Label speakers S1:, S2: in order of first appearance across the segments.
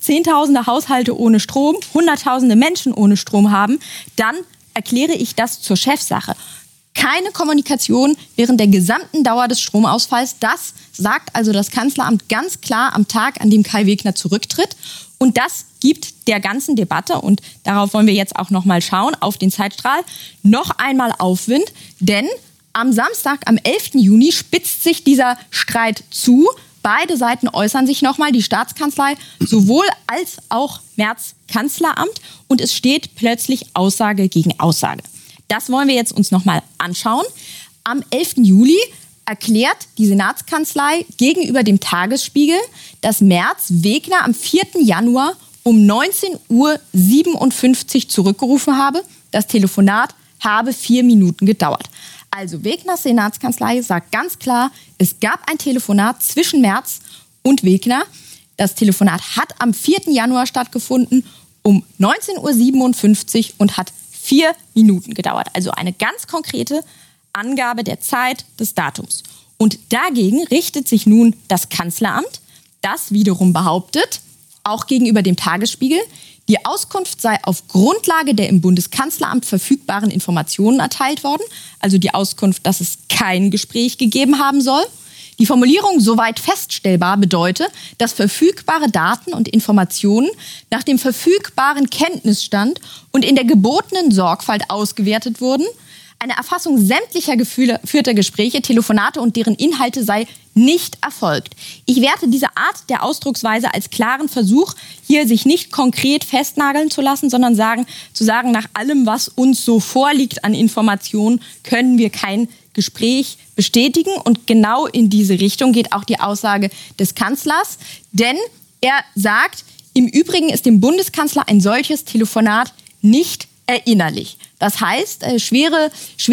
S1: Zehntausende Haushalte ohne Strom, Hunderttausende Menschen ohne Strom haben, dann erkläre ich das zur Chefsache. Keine Kommunikation während der gesamten Dauer des Stromausfalls. Das sagt also das Kanzleramt ganz klar am Tag, an dem Kai Wegner zurücktritt. Und das gibt der ganzen Debatte, und darauf wollen wir jetzt auch noch mal schauen, auf den Zeitstrahl, noch einmal Aufwind. Denn am Samstag, am 11. Juni, spitzt sich dieser Streit zu. Beide Seiten äußern sich nochmal, die Staatskanzlei sowohl als auch Merz Kanzleramt. Und es steht plötzlich Aussage gegen Aussage. Das wollen wir jetzt uns nochmal anschauen. Am 11. Juli erklärt die Senatskanzlei gegenüber dem Tagesspiegel, dass Merz Wegner am 4. Januar um 19:57 Uhr zurückgerufen habe. Das Telefonat habe 4 Minuten gedauert. Also Wegners Senatskanzlei sagt ganz klar, es gab ein Telefonat zwischen Merz und Wegner. Das Telefonat hat am 4. Januar stattgefunden um 19:57 Uhr und hat 4 Minuten gedauert. Also eine ganz konkrete Angabe der Zeit, des Datums. Und dagegen richtet sich nun das Kanzleramt, das wiederum behauptet, auch gegenüber dem Tagesspiegel, die Auskunft sei auf Grundlage der im Bundeskanzleramt verfügbaren Informationen erteilt worden. Also die Auskunft, dass es kein Gespräch gegeben haben soll. Die Formulierung soweit feststellbar bedeutet, dass verfügbare Daten und Informationen nach dem verfügbaren Kenntnisstand und in der gebotenen Sorgfalt ausgewertet wurden. Eine Erfassung sämtlicher geführter Gespräche, Telefonate und deren Inhalte sei nicht erfolgt. Ich werte diese Art der Ausdrucksweise als klaren Versuch, hier sich nicht konkret festnageln zu lassen, sondern zu sagen, nach allem, was uns so vorliegt an Informationen, können wir kein Gespräch bestätigen. Und genau in diese Richtung geht auch die Aussage des Kanzlers. Denn er sagt, im Übrigen ist dem Bundeskanzler ein solches Telefonat nicht erinnerlich. Das heißt, schwere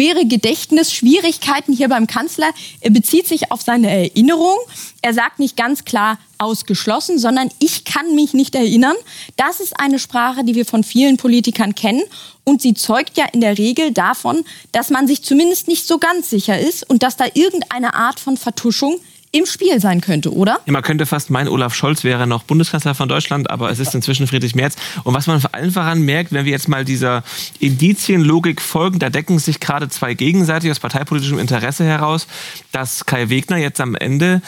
S1: Gedächtnisschwierigkeiten hier beim Kanzler. Er bezieht sich auf seine Erinnerung. Er sagt nicht ganz klar ausgeschlossen, sondern ich kann mich nicht erinnern. Das ist eine Sprache, die wir von vielen Politikern kennen. Und sie zeugt ja in der Regel davon, dass man sich zumindest nicht so ganz sicher ist und dass da irgendeine Art von Vertuschung im Spiel sein könnte, oder?
S2: Ja, man könnte fast meinen, Olaf Scholz wäre noch Bundeskanzler von Deutschland, aber es ist inzwischen Friedrich Merz. Und was man vor allem voran merkt, wenn wir jetzt mal dieser Indizienlogik folgen, da decken sich gerade zwei gegenseitig aus parteipolitischem Interesse heraus, dass Kai Wegner jetzt am Ende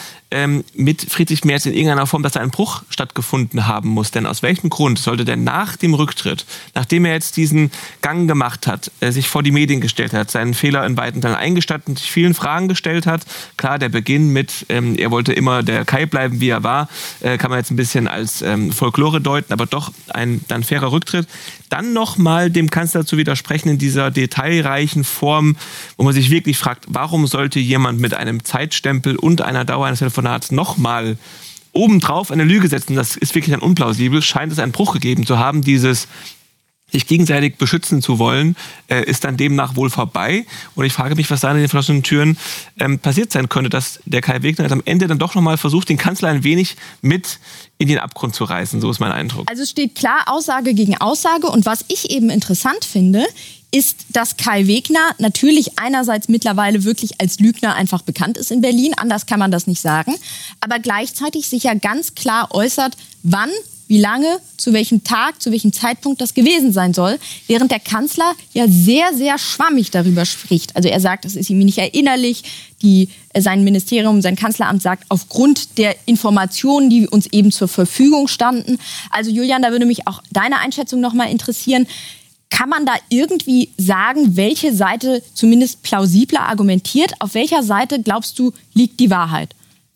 S2: mit Friedrich Merz in irgendeiner Form, dass da ein Bruch stattgefunden haben muss. Denn aus welchem Grund sollte der nach dem Rücktritt, nachdem er jetzt diesen Gang gemacht hat, sich vor die Medien gestellt hat, seinen Fehler in beiden Teilen eingestanden, sich vielen Fragen gestellt hat, klar, der Beginn mit, er wollte immer der Kai bleiben, wie er war, kann man jetzt ein bisschen als Folklore deuten, aber doch ein dann fairer Rücktritt. Dann nochmal dem Kanzler zu widersprechen in dieser detailreichen Form, wo man sich wirklich fragt, warum sollte jemand mit einem Zeitstempel und einer Dauer eines Telefonats nochmal obendrauf eine Lüge setzen? Das ist wirklich dann unplausibel. Scheint es einen Bruch gegeben zu haben, dieses sich gegenseitig beschützen zu wollen, ist dann demnach wohl vorbei. Und ich frage mich, was da in den verschlossenen Türen passiert sein könnte, dass der Kai Wegner am Ende dann doch nochmal versucht, den Kanzler ein wenig mit in den Abgrund zu reißen. So ist mein Eindruck.
S1: Also es steht klar Aussage gegen Aussage. Und was ich eben interessant finde, ist, dass Kai Wegner natürlich einerseits mittlerweile wirklich als Lügner einfach bekannt ist in Berlin. Anders kann man das nicht sagen. Aber gleichzeitig sich ja ganz klar äußert, wann, wie lange, zu welchem Tag, zu welchem Zeitpunkt das gewesen sein soll, während der Kanzler ja sehr, sehr schwammig darüber spricht. Also er sagt, das ist ihm nicht erinnerlich. Sein Ministerium, sein Kanzleramt sagt, aufgrund der Informationen, die uns eben zur Verfügung standen. Also Julian, da würde mich auch deine Einschätzung noch mal interessieren. Kann man da irgendwie sagen, welche Seite zumindest plausibler argumentiert? Auf welcher Seite, glaubst du, liegt die Wahrheit?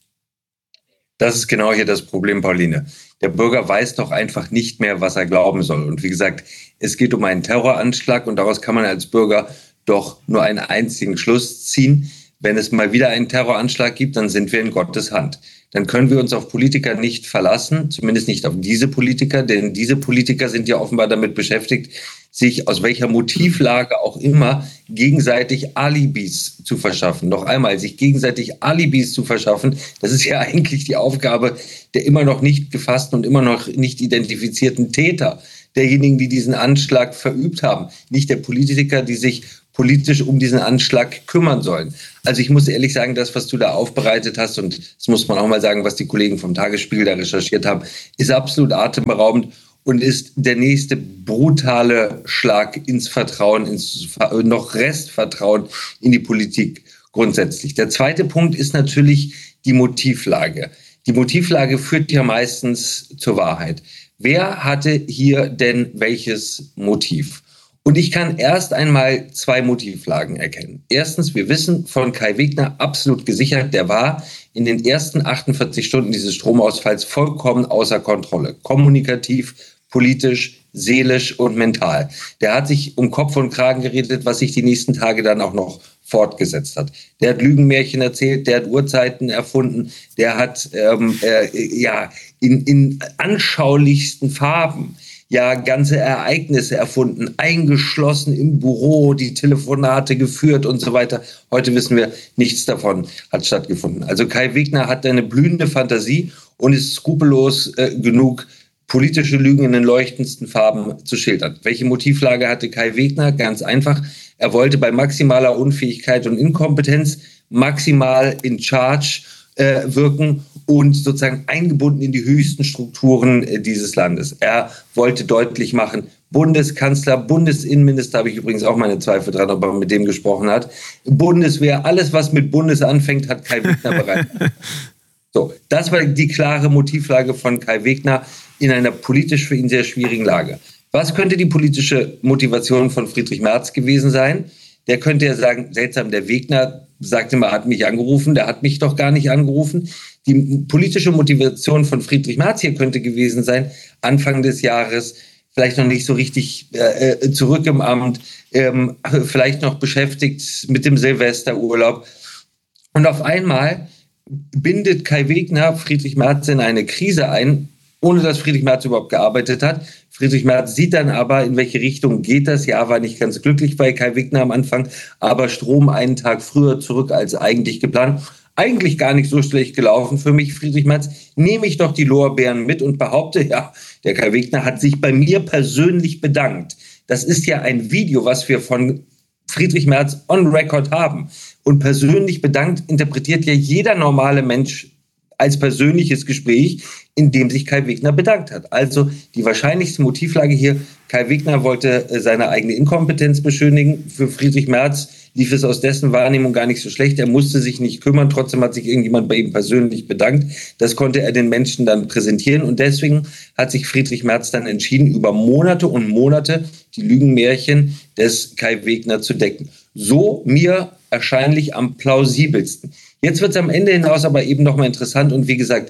S3: Das ist genau hier das Problem, Pauline. Der Bürger weiß doch einfach nicht mehr, was er glauben soll. Und wie gesagt, es geht um einen Terroranschlag und daraus kann man als Bürger doch nur einen einzigen Schluss ziehen. Wenn es mal wieder einen Terroranschlag gibt, dann sind wir in Gottes Hand. Dann können wir uns auf Politiker nicht verlassen, zumindest nicht auf diese Politiker, denn diese Politiker sind ja offenbar damit beschäftigt, sich aus welcher Motivlage auch immer gegenseitig Alibis zu verschaffen. Noch einmal, sich gegenseitig Alibis zu verschaffen, das ist ja eigentlich die Aufgabe der immer noch nicht gefassten und immer noch nicht identifizierten Täter, derjenigen, die diesen Anschlag verübt haben, nicht der Politiker, die sich politisch um diesen Anschlag kümmern sollen. Also ich muss ehrlich sagen, das, was du da aufbereitet hast, und das muss man auch mal sagen, was die Kollegen vom Tagesspiegel da recherchiert haben, ist absolut atemberaubend und ist der nächste brutale Schlag ins Vertrauen, ins noch Restvertrauen in die Politik grundsätzlich. Der zweite Punkt ist natürlich die Motivlage. Die Motivlage führt ja meistens zur Wahrheit. Wer hatte hier denn welches Motiv? Und ich kann erst einmal 2 Motivlagen erkennen. Erstens, wir wissen von Kai Wegner absolut gesichert, der war in den ersten 48 Stunden dieses Stromausfalls vollkommen außer Kontrolle. Kommunikativ, politisch, seelisch und mental. Der hat sich um Kopf und Kragen geredet, was sich die nächsten Tage dann auch noch fortgesetzt hat. Der hat Lügenmärchen erzählt, der hat Uhrzeiten erfunden, der hat in anschaulichsten Farben ganze Ereignisse erfunden, eingeschlossen im Büro, die Telefonate geführt und so weiter. Heute wissen wir, nichts davon hat stattgefunden. Also Kai Wegner hat eine blühende Fantasie und ist skrupellos genug, politische Lügen in den leuchtendsten Farben zu schildern. Welche Motivlage hatte Kai Wegner? Ganz einfach. Er wollte bei maximaler Unfähigkeit und Inkompetenz maximal in Charge wirken und sozusagen eingebunden in die höchsten Strukturen dieses Landes. Er wollte deutlich machen, Bundeskanzler, Bundesinnenminister, habe ich übrigens auch meine Zweifel dran, ob er mit dem gesprochen hat, Bundeswehr, alles, was mit Bundes anfängt, hat Kai Wegner bereit. So, das war die klare Motivlage von Kai Wegner in einer politisch für ihn sehr schwierigen Lage. Was könnte die politische Motivation von Friedrich Merz gewesen sein? Der könnte ja sagen, seltsam, der Wegner sagte mal, hat mich angerufen, der hat mich doch gar nicht angerufen. Die politische Motivation von Friedrich Merz hier könnte gewesen sein, Anfang des Jahres, vielleicht noch nicht so richtig zurück im Amt, vielleicht noch beschäftigt mit dem Silvesterurlaub. Und auf einmal bindet Kai Wegner Friedrich Merz in eine Krise ein, ohne dass Friedrich Merz überhaupt gearbeitet hat. Friedrich Merz sieht dann aber, in welche Richtung geht das. Ja, war nicht ganz glücklich bei Kai Wegner am Anfang, aber Strom einen Tag früher zurück als eigentlich geplant. Eigentlich gar nicht so schlecht gelaufen für mich, Friedrich Merz. Nehme ich doch die Lorbeeren mit und behaupte, ja, der Kai Wegner hat sich bei mir persönlich bedankt. Das ist ja ein Video, was wir von Friedrich Merz on record haben. Und persönlich bedankt interpretiert ja jeder normale Mensch als persönliches Gespräch, in dem sich Kai Wegner bedankt hat. Also die wahrscheinlichste Motivlage hier, Kai Wegner wollte seine eigene Inkompetenz beschönigen. Für Friedrich Merz lief es aus dessen Wahrnehmung gar nicht so schlecht. Er musste sich nicht kümmern, trotzdem hat sich irgendjemand bei ihm persönlich bedankt. Das konnte er den Menschen dann präsentieren und deswegen hat sich Friedrich Merz dann entschieden, über Monate und Monate die Lügenmärchen des Kai Wegner zu decken. So mir wahrscheinlich am plausibelsten. Jetzt wird es am Ende hinaus aber eben nochmal interessant und wie gesagt,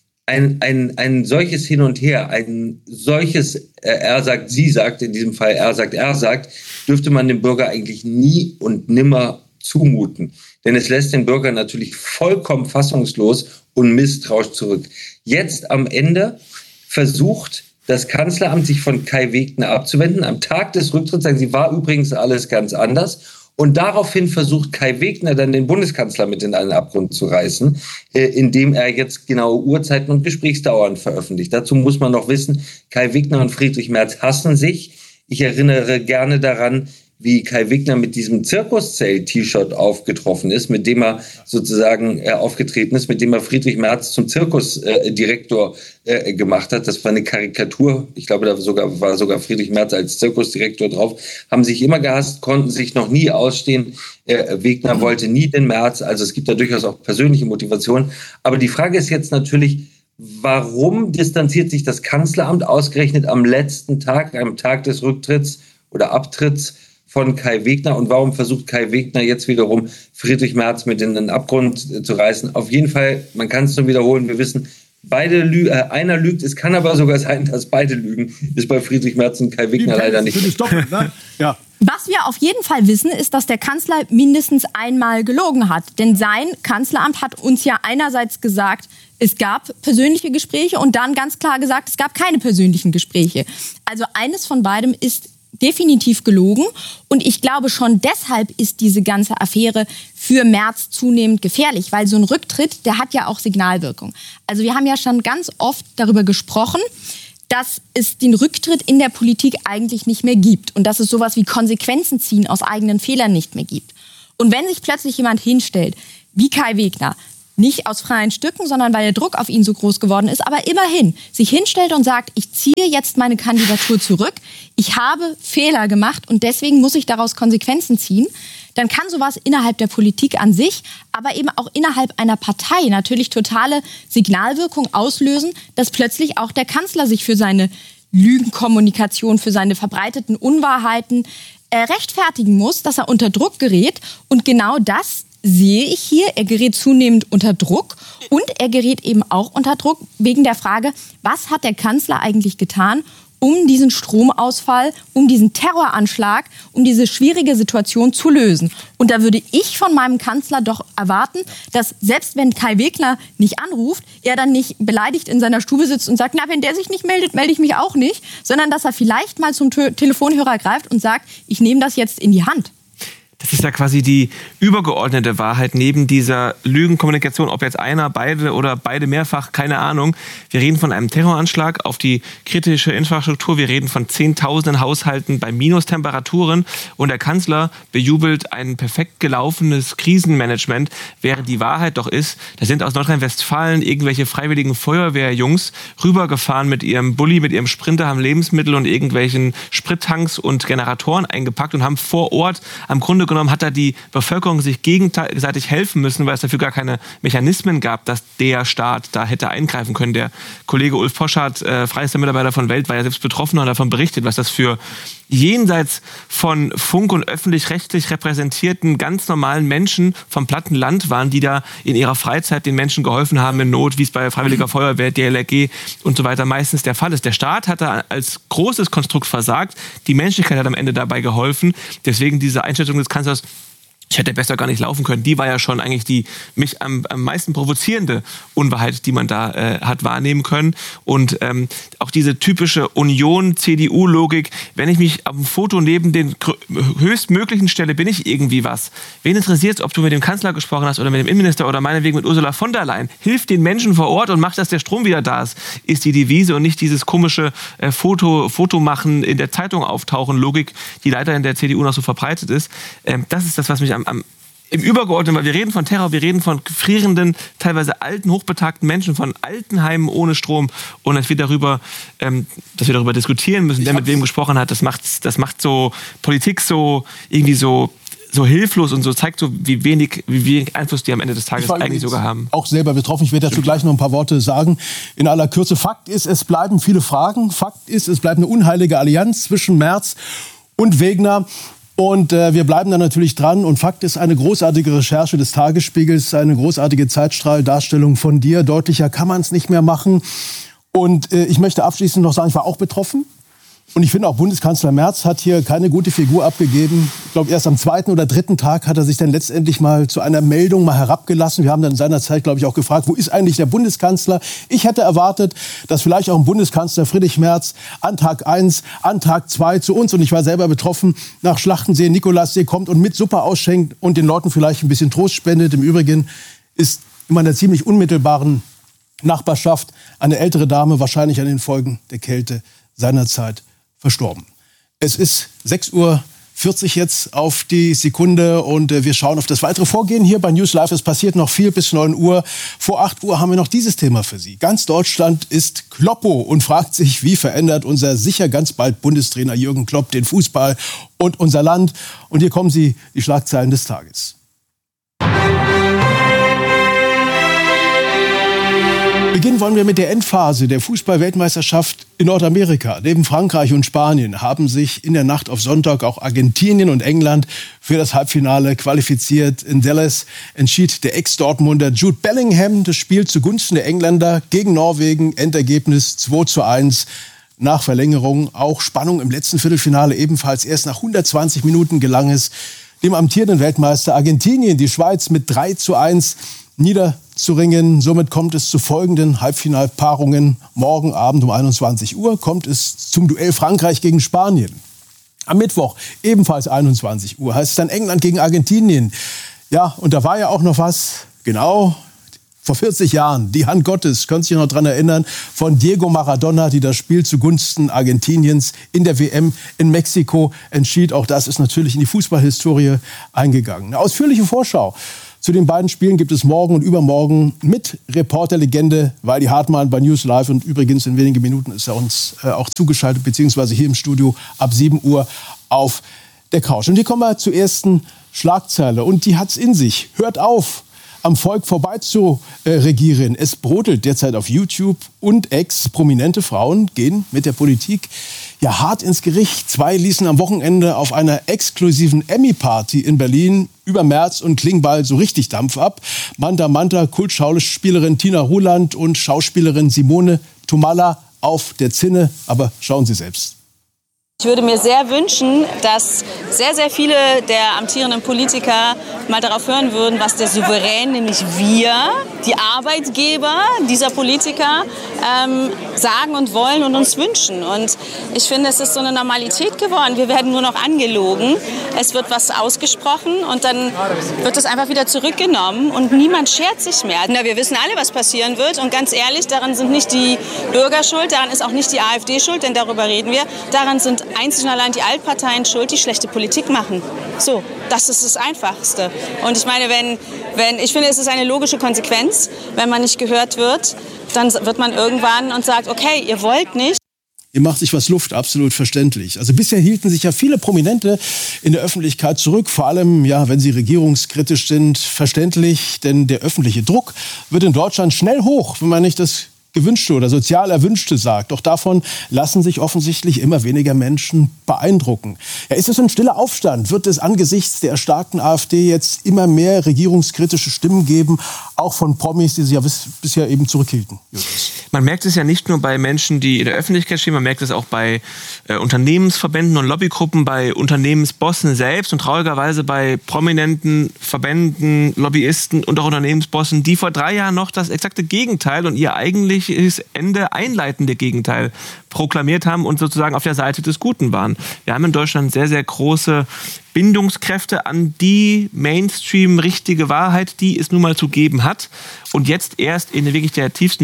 S3: ein solches Hin und Her, ein solches er sagt, sie sagt, in diesem Fall er sagt, dürfte man dem Bürger eigentlich nie und nimmer zumuten. Denn es lässt den Bürger natürlich vollkommen fassungslos und misstrauisch zurück. Jetzt am Ende versucht das Kanzleramt sich von Kai Wegner abzuwenden. Am Tag des Rücktritts sagen sie, war übrigens alles ganz anders. Und daraufhin versucht Kai Wegner dann den Bundeskanzler mit in einen Abgrund zu reißen, indem er jetzt genaue Uhrzeiten und Gesprächsdauern veröffentlicht. Dazu muss man noch wissen, Kai Wegner und Friedrich Merz hassen sich. Ich erinnere gerne daran, wie Kai Wegner mit diesem Zirkuszelt-T-Shirt aufgetroffen ist, mit dem er sozusagen aufgetreten ist, mit dem er Friedrich Merz zum Zirkusdirektor gemacht hat. Das war eine Karikatur. Ich glaube, da war sogar Friedrich Merz als Zirkusdirektor drauf. Haben sich immer gehasst, konnten sich noch nie ausstehen. Wegner wollte nie den Merz. Also es gibt da durchaus auch persönliche Motivationen. Aber die Frage ist jetzt natürlich, warum distanziert sich das Kanzleramt ausgerechnet am letzten Tag, am Tag des Rücktritts oder Abtritts von Kai Wegner und warum versucht Kai Wegner jetzt wiederum Friedrich Merz mit in den Abgrund zu reißen? Auf jeden Fall, man kann es nur wiederholen, wir wissen, einer lügt, es kann aber sogar sein, dass beide lügen, ist bei Friedrich Merz und Kai Wegner leider nicht.
S1: Doppelt, ne? Ja. Was wir auf jeden Fall wissen, ist, dass der Kanzler mindestens einmal gelogen hat. Denn sein Kanzleramt hat uns ja einerseits gesagt, es gab persönliche Gespräche und dann ganz klar gesagt, es gab keine persönlichen Gespräche. Also eines von beidem ist definitiv gelogen. Und ich glaube, schon deshalb ist diese ganze Affäre für Merz zunehmend gefährlich, weil so ein Rücktritt, der hat ja auch Signalwirkung. Also wir haben ja schon ganz oft darüber gesprochen, dass es den Rücktritt in der Politik eigentlich nicht mehr gibt und dass es sowas wie Konsequenzen ziehen aus eigenen Fehlern nicht mehr gibt. Und wenn sich plötzlich jemand hinstellt, wie Kai Wegner, nicht aus freien Stücken, sondern weil der Druck auf ihn so groß geworden ist, aber immerhin sich hinstellt und sagt, ich ziehe jetzt meine Kandidatur zurück, ich habe Fehler gemacht und deswegen muss ich daraus Konsequenzen ziehen, dann kann sowas innerhalb der Politik an sich, aber eben auch innerhalb einer Partei natürlich totale Signalwirkung auslösen, dass plötzlich auch der Kanzler sich für seine Lügenkommunikation, für seine verbreiteten Unwahrheiten rechtfertigen muss, dass er unter Druck gerät. Und genau das sehe ich hier. Er gerät zunehmend unter Druck und er gerät eben auch unter Druck wegen der Frage, was hat der Kanzler eigentlich getan, um diesen Stromausfall, um diesen Terroranschlag, um diese schwierige Situation zu lösen. Und da würde ich von meinem Kanzler doch erwarten, dass selbst wenn Kai Wegner nicht anruft, er dann nicht beleidigt in seiner Stube sitzt und sagt, na, wenn der sich nicht meldet, melde ich mich auch nicht, sondern dass er vielleicht mal zum Telefonhörer greift und sagt, ich nehme das jetzt in die Hand.
S2: Das ist ja quasi die übergeordnete Wahrheit neben dieser Lügenkommunikation, ob jetzt einer, beide oder beide mehrfach, keine Ahnung. Wir reden von einem Terroranschlag auf die kritische Infrastruktur. Wir reden von Zehntausenden Haushalten bei Minustemperaturen. Und der Kanzler bejubelt ein perfekt gelaufenes Krisenmanagement, während die Wahrheit doch ist, da sind aus Nordrhein-Westfalen irgendwelche freiwilligen Feuerwehrjungs rübergefahren mit ihrem Bulli, mit ihrem Sprinter, haben Lebensmittel und irgendwelchen Sprittanks und Generatoren eingepackt und haben vor Ort am Grunde genommen hat da die Bevölkerung sich gegenseitig helfen müssen, weil es dafür gar keine Mechanismen gab, dass der Staat da hätte eingreifen können. Der Kollege Ulf Poschardt, freiester Mitarbeiter von Welt, war ja selbst betroffen und davon berichtet, was das für jenseits von Funk- und öffentlich-rechtlich repräsentierten ganz normalen Menschen vom platten Land waren, die da in ihrer Freizeit den Menschen geholfen haben in Not, wie es bei Freiwilliger Feuerwehr, DLRG und so weiter meistens der Fall ist. Der Staat hat da als großes Konstrukt versagt. Die Menschlichkeit hat am Ende dabei geholfen. Deswegen diese Einschätzung des Kanzlers, ich hätte besser gar nicht laufen können. Die war ja schon eigentlich die mich am meisten provozierende Unwahrheit, die man da hat wahrnehmen können. Und auch diese typische Union-CDU-Logik, wenn ich mich auf dem Foto neben den höchstmöglichen stelle, bin ich irgendwie was. Wen interessiert es, ob du mit dem Kanzler gesprochen hast oder mit dem Innenminister oder meinetwegen mit Ursula von der Leyen? Hilf den Menschen vor Ort und mach, dass der Strom wieder da ist die Devise und nicht dieses komische Foto machen, in der Zeitung auftauchen, Logik, die leider in der CDU noch so verbreitet ist. Das ist das, was mich im Übergeordneten, weil wir reden von Terror, wir reden von frierenden, teilweise alten, hochbetagten Menschen, von Altenheimen ohne Strom und dass wir darüber diskutieren müssen, wer mit wem gesprochen hat, das macht so Politik so irgendwie so hilflos und so zeigt so, wie wenig Einfluss die am Ende des Tages eigentlich sogar haben.
S4: Auch selber betroffen. Ich werde dazu gleich noch ein paar Worte sagen. In aller Kürze. Fakt ist, es bleiben viele Fragen. Fakt ist, es bleibt eine unheilige Allianz zwischen Merz und Wegner. Und wir bleiben da natürlich dran. Und Fakt ist, eine großartige Recherche des Tagesspiegels, eine großartige Zeitstrahldarstellung von dir. Deutlicher kann man es nicht mehr machen. Und ich möchte abschließend noch sagen, ich war auch betroffen. Und ich finde auch, Bundeskanzler Merz hat hier keine gute Figur abgegeben. Ich glaube, erst am 2. oder 3. Tag hat er sich dann letztendlich mal zu einer Meldung mal herabgelassen. Wir haben dann seinerzeit, glaube ich, auch gefragt, wo ist eigentlich der Bundeskanzler? Ich hätte erwartet, dass vielleicht auch ein Bundeskanzler Friedrich Merz an Tag 1, an Tag 2 zu uns, und ich war selber betroffen, nach Schlachtensee, Nikolassee kommt und mit Suppe ausschenkt und den Leuten vielleicht ein bisschen Trost spendet. Im Übrigen ist in meiner ziemlich unmittelbaren Nachbarschaft eine ältere Dame wahrscheinlich an den Folgen der Kälte seinerzeit verstorben. Es ist 6:40 Uhr jetzt auf die Sekunde und wir schauen auf das weitere Vorgehen hier bei News Live. Es passiert noch viel bis 9 Uhr. Vor 8 Uhr haben wir noch dieses Thema für Sie. Ganz Deutschland ist Kloppo und fragt sich, wie verändert unser sicher ganz bald Bundestrainer Jürgen Klopp den Fußball und unser Land. Und hier kommen Sie, die Schlagzeilen des Tages. Beginnen wollen wir mit der Endphase der Fußball-Weltmeisterschaft in Nordamerika. Neben Frankreich und Spanien haben sich in der Nacht auf Sonntag auch Argentinien und England für das Halbfinale qualifiziert. In Dallas entschied der Ex-Dortmunder Jude Bellingham das Spiel zugunsten der Engländer gegen Norwegen. Endergebnis 2:1 nach Verlängerung. Auch Spannung im letzten Viertelfinale ebenfalls. Erst nach 120 Minuten gelang es dem amtierenden Weltmeister Argentinien, die Schweiz mit 3:1 niederzuringen. Somit kommt es zu folgenden Halbfinalpaarungen. Morgen Abend um 21 Uhr kommt es zum Duell Frankreich gegen Spanien. Am Mittwoch ebenfalls 21 Uhr heißt es dann England gegen Argentinien. Ja, und da war ja auch noch was. Genau, Vor 40 Jahren, die Hand Gottes, können Sie sich noch daran erinnern, von Diego Maradona, die das Spiel zugunsten Argentiniens in der WM in Mexiko entschied. Auch das ist natürlich in die Fußballhistorie eingegangen. Eine ausführliche Vorschau zu den beiden Spielen gibt es morgen und übermorgen mit Reporterlegende Waldi Hartmann bei News Live. Und übrigens in wenigen Minuten ist er uns auch zugeschaltet, beziehungsweise hier im Studio ab 7 Uhr auf der Couch. Und hier kommen wir zur ersten Schlagzeile. Und die hat's in sich. Hört auf, am Volk vorbei zu regieren. Es brodelt derzeit auf YouTube und Prominente Frauen gehen mit der Politik ja hart ins Gericht. 2 ließen am Wochenende auf einer exklusiven Emmy-Party in Berlin über Merz und Klingbeil so richtig Dampf ab. Manta, Kultschauspielerin Tina Ruland und Schauspielerin Simone Tomalla auf der Zinne. Aber schauen Sie selbst.
S5: Ich würde mir sehr wünschen, dass sehr, sehr viele der amtierenden Politiker mal darauf hören würden, was der Souverän, nämlich wir, die Arbeitgeber dieser Politiker, sagen und wollen und uns wünschen. Und ich finde, es ist so eine Normalität geworden. Wir werden nur noch angelogen. Es wird was ausgesprochen und dann wird es einfach wieder zurückgenommen und niemand schert sich mehr. Na, wir wissen alle, was passieren wird. Und ganz ehrlich, daran sind nicht die Bürger schuld, daran ist auch nicht die AfD schuld, denn darüber reden wir. Daran sind einzig und allein die Altparteien schuld, die schlechte Politik machen. So, das ist das Einfachste. Und ich meine, ich finde, es ist eine logische Konsequenz, wenn man nicht gehört wird, dann wird man irgendwann und sagt, okay, ihr wollt nicht.
S4: Ihr macht sich was Luft, absolut verständlich. Also bisher hielten sich ja viele Prominente in der Öffentlichkeit zurück, vor allem ja, wenn sie regierungskritisch sind, verständlich, denn der öffentliche Druck wird in Deutschland schnell hoch, wenn man nicht das Gewünschte oder sozial Erwünschte sagt. Doch davon lassen sich offensichtlich immer weniger Menschen beeindrucken. Ja, ist es ein stiller Aufstand? Wird es angesichts der erstarkten AfD jetzt immer mehr regierungskritische Stimmen geben, auch von Promis, die sich ja bisher eben zurückhielten?
S2: Man merkt es ja nicht nur bei Menschen, die in der Öffentlichkeit stehen, man merkt es auch bei Unternehmensverbänden und Lobbygruppen, bei Unternehmensbossen selbst und traurigerweise bei prominenten Verbänden, Lobbyisten und auch Unternehmensbossen, die vor 3 Jahren noch das exakte Gegenteil und ihr eigentliches Ende einleitende Gegenteil proklamiert haben und sozusagen auf der Seite des Guten waren. Wir haben in Deutschland sehr, sehr große Bindungskräfte an die Mainstream richtige Wahrheit, die es nun mal zu geben hat. Und jetzt erst in wirklich der tiefsten